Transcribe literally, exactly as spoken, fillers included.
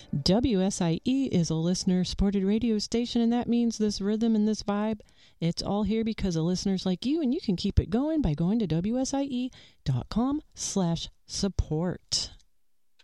W S I E is a listener-supported radio station, and that means this rhythm and this vibe, it's all here because of listeners like you, and you can keep it going by going to W S I E dot com slash support.